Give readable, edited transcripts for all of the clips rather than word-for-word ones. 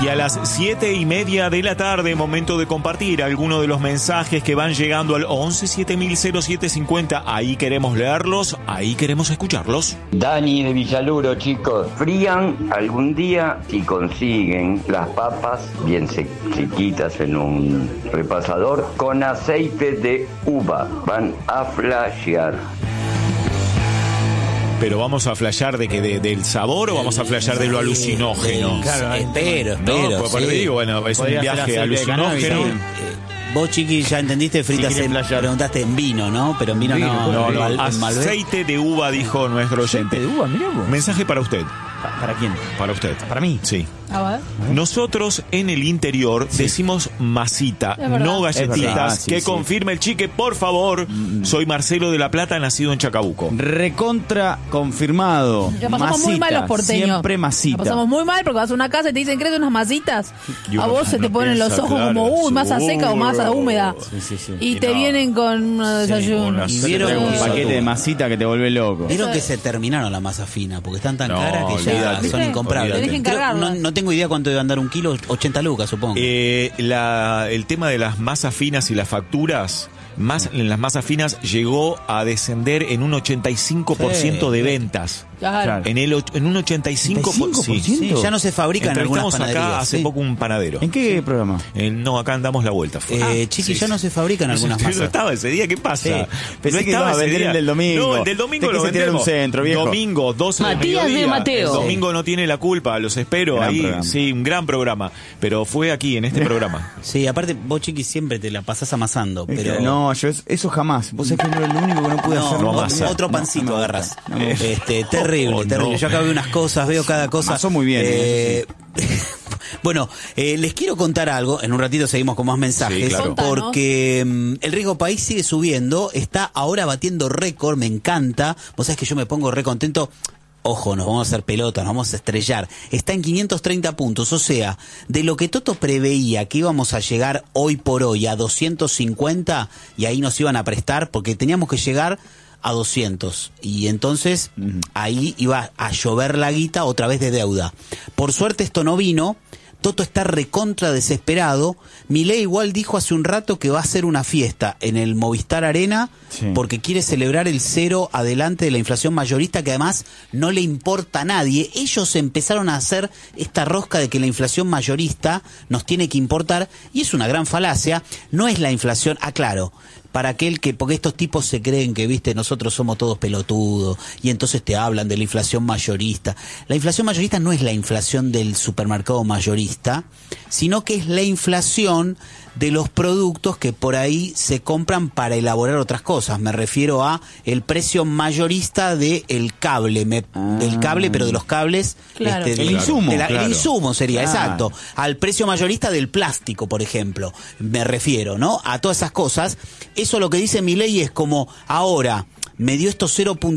Y a las 7:30 de la tarde, momento de compartir algunos de los mensajes que van llegando al 11-7000-0750. Ahí queremos leerlos, ahí queremos escucharlos. Dani de Villaluro, chicos. Frían algún día y consiguen las papas bien chiquitas en un repasador con aceite de uva. Van a flashear. Pero vamos a flashear de que del sabor o vamos a flashear de lo alucinógeno. Claro, espero. No, pues digo, bueno, es un viaje alucinógeno. Vos, Chiqui, ya entendiste, fritas, preguntaste en vino, ¿no? Pero en vino no. Aceite de uva, dijo nuestro oyente. Aceite de uva, mirá vos. Mensaje para usted. ¿Para quién? Para usted. ¿Para mí? Sí. A ver. Nosotros en el interior decimos masita, no galletitas. Sí, que sí. confirme el chique, por favor. Soy Marcelo de la Plata, nacido en Chacabuco. Recontra confirmado. La pasamos muy mal los porteños. Siempre masita. La pasamos muy mal porque vas a una casa y te dicen, ¿querés unas masitas? Y uno A vos se te no ponen los piensa, ojos claro, como, masa seca o masa húmeda. Sí. Y te vienen con un desayuno. una Y vieron Un que- paquete de masita que te vuelve loco. Vieron que se terminaron la masa fina, porque están tan No, caras que ya olvídate. son incomprables. Tenés que Creo- encargarlas. no tengo idea cuánto debe andar un kilo, 80 lucas, supongo. El tema de las masas finas y las facturas, en las masas finas llegó a descender en un 85% de ventas. Claro. En un 85%. Sí. Sí, ya no se fabrican en algunas Entrevistamos acá panaderías. hace sí. poco un panadero. ¿En qué programa? No, acá andamos la vuelta. Chiqui, sí, ya sí. no se fabrican algunas Usted no masas. estaba ese día, ¿qué pasa? Sí, pensé No que iba a ese vender día. el del domingo. No, el del domingo Tenés lo que se tira vendemos. un centro, viejo. Domingo, 12 del Matías de mediodía. Mateo. El domingo no tiene la culpa, los espero Gran ahí. programa. Sí, un gran programa. Pero fue aquí, en este programa. Sí, aparte vos, Chiqui, siempre te la pasás amasando, pero... No, yo eso jamás. Vos sabés que es lo único que no pude hacer. no No, amasa. otro pancito No, no, agarrás. no me gusta. Terrible, Oh, terrible. no. Yo acá veo unas cosas, veo cada cosa. Amasó muy bien, Bueno, les quiero contar algo. En un ratito seguimos con más mensajes. Sí, claro. Porque el riesgo país sigue subiendo. Está ahora batiendo récord. Me encanta. Vos sabés que yo me pongo re contento. Ojo, nos vamos a hacer pelota, nos vamos a estrellar. Está en 530 puntos, o sea, de lo que Toto preveía que íbamos a llegar hoy por hoy a 250, y ahí nos iban a prestar, porque teníamos que llegar a 200, y entonces ahí iba a llover la guita otra vez de deuda. Por suerte esto no vino. Toto está recontra desesperado. Milei igual dijo hace un rato que va a hacer una fiesta en el Movistar Arena, sí, porque quiere celebrar el cero adelante de la inflación mayorista, que además no le importa a nadie. Ellos empezaron a hacer esta rosca de que la inflación mayorista nos tiene que importar, y es una gran falacia. No es la inflación, aclaro, para aquel que, porque estos tipos se creen que, viste, nosotros somos todos pelotudos, y entonces te hablan de la inflación mayorista. La inflación mayorista no es la inflación del supermercado mayorista, sino que es la inflación de los productos que por ahí se compran para elaborar otras cosas. Me refiero a el precio mayorista del cable, del cable, pero de los cables. Claro. El insumo, El claro. insumo sería, Claro. exacto. Al precio mayorista del plástico, por ejemplo. Me refiero, ¿no? A todas esas cosas. Eso lo que dice Milei es como, ahora, me dio esto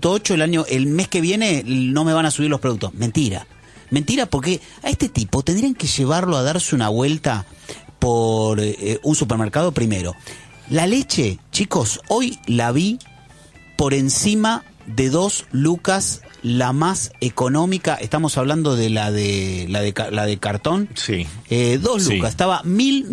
0.8 el mes que viene no me van a subir los productos. Mentira. Mentira, porque a este tipo tendrían que llevarlo a darse una vuelta por un supermercado primero. La leche, chicos, hoy la vi por encima de 2 lucas, la más económica. Estamos hablando de la de cartón. Sí. 2 Sí. lucas. Estaba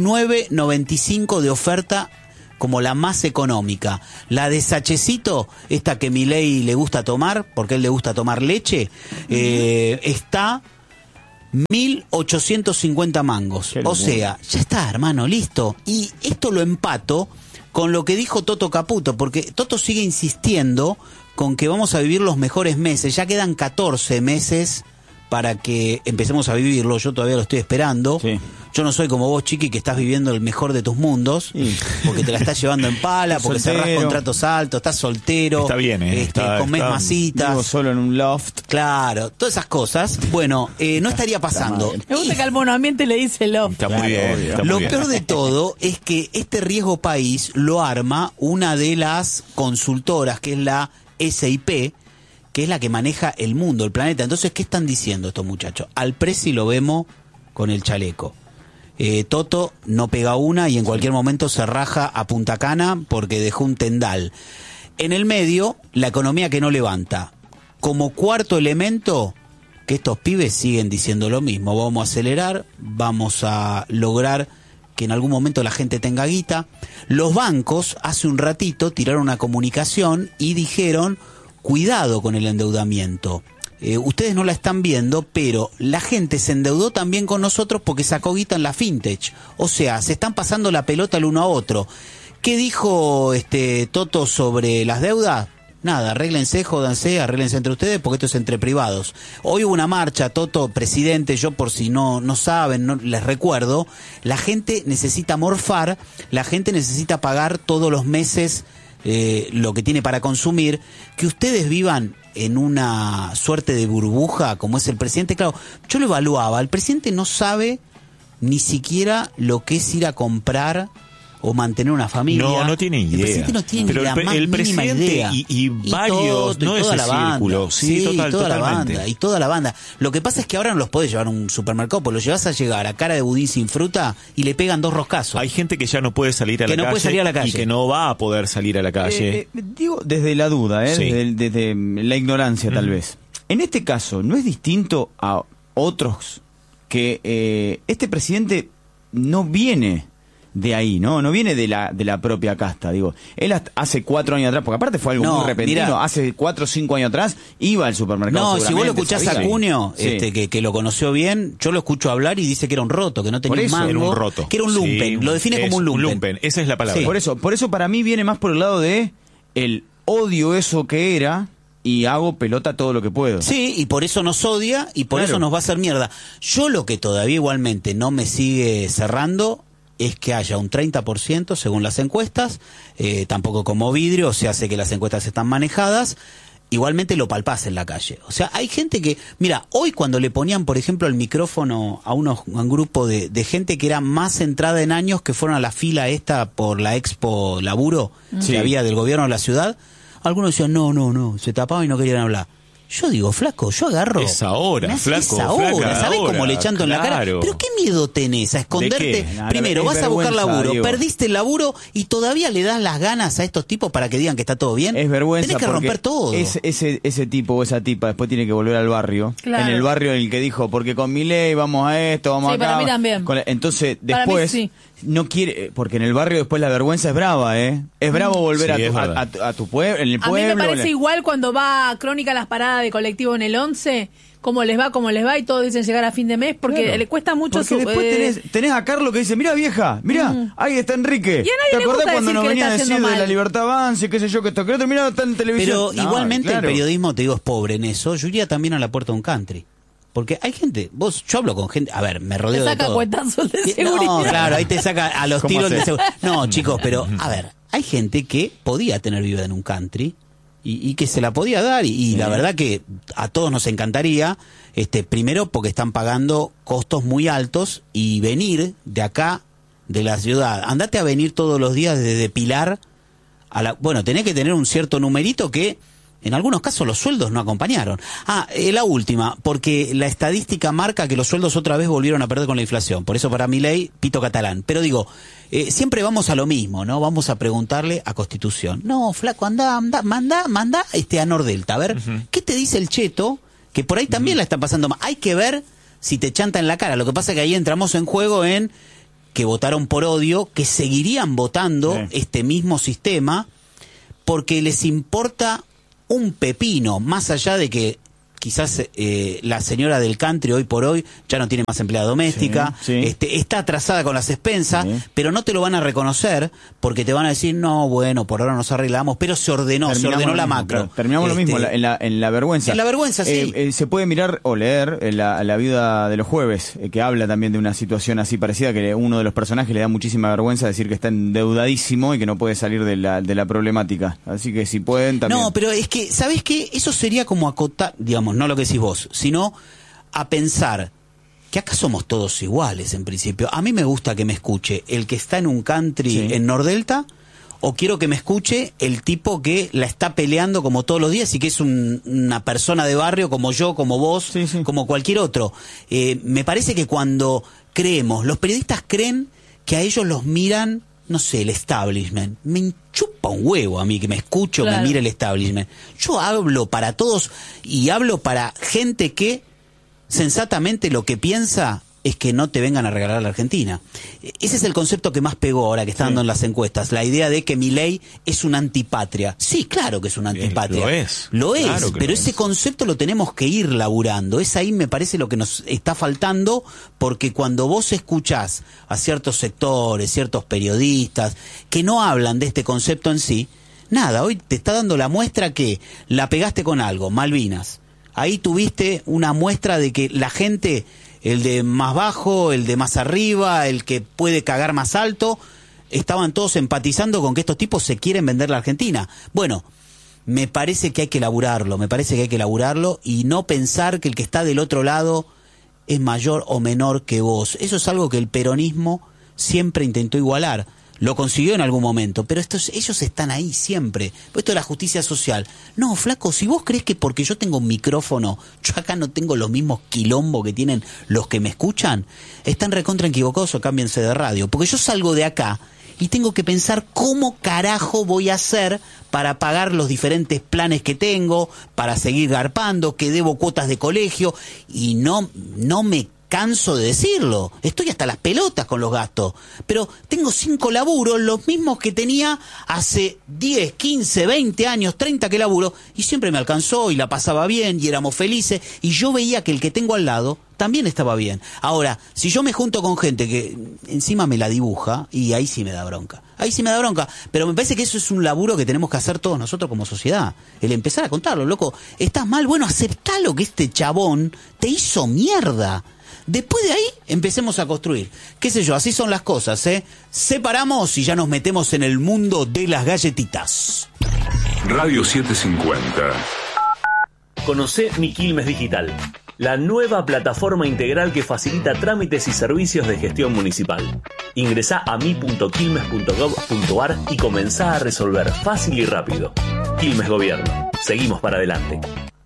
1.995 de oferta como la más económica. La de sachecito, esta que Milei le gusta tomar, porque él le gusta tomar leche, está 1.850 mangos. Qué O locura. sea, ya está, hermano, listo. Y esto lo empato con lo que dijo Toto Caputo, porque Toto sigue insistiendo con que vamos a vivir los mejores meses. Ya quedan 14 meses para que empecemos a vivirlo. Yo todavía lo estoy esperando. Sí. Yo no soy como vos, Chiqui, que estás viviendo el mejor de tus mundos, Sí. porque te la estás llevando en pala, porque cerrás Soltero. contratos altos, estás soltero, Está bien, comés está- masitas. Vivo solo en un loft. Claro, todas esas cosas. Bueno, no estaría pasando. Me gusta que al monoambiente le dice lo. Está muy bien. Está muy Lo bien. peor de todo es que este riesgo país lo arma una de las consultoras, que es la SIP, que es la que maneja el mundo, el planeta. Entonces, ¿qué están diciendo estos muchachos? Al Presi lo vemos con el chaleco. Toto no pega una y en cualquier momento se raja a Punta Cana porque dejó un tendal. En el medio, la economía que no levanta. Como cuarto elemento, que estos pibes siguen diciendo lo mismo. Vamos a acelerar, vamos a lograr que en algún momento la gente tenga guita. Los bancos hace un ratito tiraron una comunicación y dijeron, cuidado con el endeudamiento. Ustedes no la están viendo, pero la gente se endeudó también con nosotros porque sacó guita en la fintech. O sea, se están pasando la pelota el uno a otro. ¿Qué dijo Toto sobre las deudas? Nada, arréglense, jódanse, arréglense entre ustedes porque esto es entre privados. Hoy hubo una marcha, Toto, presidente, yo por si no saben, no, les recuerdo, la gente necesita morfar, la gente necesita pagar todos los meses lo que tiene para consumir. Que ustedes vivan en una suerte de burbuja como es el presidente, claro, yo lo evaluaba, el presidente no sabe ni siquiera lo que es ir a comprar o mantener una familia. No tiene idea. El presidente no tiene pero ni la más el mínima presidente idea. Y varios, no ese círculo. Sí, toda totalmente. la banda, y toda la banda. Lo que pasa es que ahora no los podés llevar a un supermercado, porque los llevas a llegar a cara de budín sin fruta y le pegan 2 roscazos. Hay gente que ya no puede salir a la calle. Puede salir a la calle. Y que no va a poder salir a la calle. Digo, desde la duda, Sí. desde la ignorancia tal vez. En este caso, ¿no es distinto a otros que este presidente no viene de ahí, no viene de la propia casta, digo, él hace 4 años atrás, porque aparte fue algo muy repentino, mirá, hace 4 o 5 años atrás iba al supermercado. No, si vos lo escuchás sabía. a Cunio, Sí. que lo conoció bien, yo lo escucho hablar y dice que era un roto, que no tenía Por eso, un mango, Era un roto. que era un lumpen, Sí, lo define como un lumpen. Esa es la palabra. Sí. Por eso para mí viene más por el lado de el odio eso que era y hago pelota todo lo que puedo. Sí, y por eso nos odia y por Claro. eso nos va a hacer mierda. Yo lo que todavía igualmente no me sigue cerrando es que haya un 30% según las encuestas, tampoco como vidrio, o sea, sé que las encuestas están manejadas, igualmente lo palpás en la calle. O sea, hay gente que, mira, hoy cuando le ponían, por ejemplo, el micrófono a un grupo de gente que era más centrada en años, que fueron a la fila esta por la Expo Laburo Sí. que había del gobierno de la ciudad, algunos decían, no, se tapaban y no querían hablar. Yo digo, flaco, yo agarro. Es ahora, Es flaco, ahora, flaca, ¿sabés ahora, cómo le chanto en la cara? claro. Pero qué miedo tenés a esconderte. ¿De qué? Primero, Es vas a buscar vergüenza, laburo, Diego. perdiste el laburo y todavía le das las ganas a estos tipos para que digan que está todo bien. Es vergüenza. Tenés que porque romper todo. Ese tipo o esa tipa después tiene que volver al barrio. Claro. En el barrio en el que dijo, porque con mi ley vamos a esto, vamos Sí, acá. para mí también. Entonces, Para mí después, sí. no quiere, porque en el barrio después la vergüenza es brava, ¿eh? Es bravo volver Sí, es a verdad. tu pueblo, en el A mí pueblo. me parece igual cuando va a Crónica las paradas de colectivo en el 11, cómo les va, y todos dicen llegar a fin de mes, porque Claro. le cuesta mucho Porque después tenés a Carlos que dice, mira vieja, mira, ahí está Enrique. Y a nadie ¿Te le acordás gusta cuando decir nos que le venía a está decir haciendo de la mal? libertad avance, qué sé yo, que esto, que otro, mira, está en televisión. Pero No, igualmente claro. el periodismo, te digo, es pobre en eso. Yo iría también a la puerta de un country. Porque hay gente, yo hablo con gente, a ver, me rodeo Te de saca todo. cuetazos de No, seguridad. claro, ahí te saca a los ¿Cómo tiros de haces? seguridad. No, chicos, pero a ver, hay gente que podía tener vida en un country y que se la podía dar y la verdad que a todos nos encantaría, primero porque están pagando costos muy altos y venir de acá, de la ciudad, andate a venir todos los días desde Pilar a la, bueno, tenés que tener un cierto numerito que en algunos casos los sueldos no acompañaron. La última, porque la estadística marca que los sueldos otra vez volvieron a perder con la inflación. Por eso para mi ley, pito catalán. Pero digo, siempre vamos a lo mismo, ¿no? Vamos a preguntarle a Constitución. No, flaco, manda a Nordelta. A ver, ¿qué te dice el cheto? Que por ahí también la está pasando mal. Hay que ver si te chanta en la cara. Lo que pasa es que ahí entramos en juego en que votaron por odio, que seguirían votando este mismo sistema, porque les importa un pepino, más allá de que quizás la señora del country hoy por hoy ya no tiene más empleada doméstica, Sí, sí. Está atrasada con las expensas, Sí. pero no te lo van a reconocer porque te van a decir, no, bueno, por ahora nos arreglamos, pero se ordenó Terminamos la lo mismo, macro. claro. Terminamos lo mismo en la vergüenza. En la vergüenza, sí. Se puede mirar o leer la viuda de los jueves, que habla también de una situación así parecida, que uno de los personajes le da muchísima vergüenza decir que está endeudadísimo y que no puede salir de la problemática. Así que si pueden también. No, pero es que, ¿sabés qué? Eso sería como acotar, digamos, no lo que decís vos, sino a pensar que acá somos todos iguales en principio. A mí me gusta que me escuche el que está en un country Sí. en Nordelta, o quiero que me escuche el tipo que la está peleando como todos los días y que es una persona de barrio como yo, como vos, Sí, sí. como cualquier otro. Me parece que cuando los periodistas creen que a ellos los miran, no sé, el establishment. Me enchupa un huevo a mí que me escucho, Claro. me mire el establishment. Yo hablo para todos y hablo para gente que sensatamente lo que piensa es que no te vengan a regalar la Argentina. Ese es el concepto que más pegó ahora que está dando en las encuestas, la idea de que Milei es una antipatria. Sí, claro que es una antipatria. Lo es, claro que pero lo ese es. concepto lo tenemos que ir laburando. Es ahí, me parece, lo que nos está faltando, porque cuando vos escuchás a ciertos sectores, ciertos periodistas, que no hablan de este concepto en sí, nada, hoy te está dando la muestra que la pegaste con algo, Malvinas. Ahí tuviste una muestra de que la gente, el de más bajo, el de más arriba, el que puede cagar más alto, estaban todos empatizando con que estos tipos se quieren vender la Argentina. Bueno, me parece que hay que laburarlo, y no pensar que el que está del otro lado es mayor o menor que vos. Eso es algo que el peronismo siempre intentó igualar. Lo consiguió en algún momento, pero ellos están ahí siempre. Esto de la justicia social. No, flaco, si vos crees que porque yo tengo un micrófono, yo acá no tengo los mismos quilombos que tienen los que me escuchan, están recontra equivocados o cámbiense de radio. Porque yo salgo de acá y tengo que pensar cómo carajo voy a hacer para pagar los diferentes planes que tengo, para seguir garpando, que debo cuotas de colegio, y no me canso de decirlo, estoy hasta las pelotas con los gastos, pero tengo 5 laburos, los mismos que tenía hace 10, 15, 20 años, 30 que laburo, y siempre me alcanzó y la pasaba bien y éramos felices, y yo veía que el que tengo al lado también estaba bien. Ahora, si yo me junto con gente que encima me la dibuja, y ahí sí me da bronca, pero me parece que eso es un laburo que tenemos que hacer todos nosotros como sociedad, el empezar a contarlo. Loco, estás mal, bueno, aceptalo que este chabón te hizo mierda. Después de ahí empecemos a construir. Qué sé yo, así son las cosas, ¿eh? Separamos y ya nos metemos en el mundo de las galletitas. Radio 750. Conocé Mi Quilmes Digital, la nueva plataforma integral que facilita trámites y servicios de gestión municipal. Ingresá a mi.quilmes.gov.ar y comenzá a resolver fácil y rápido. Quilmes Gobierno. Seguimos para adelante.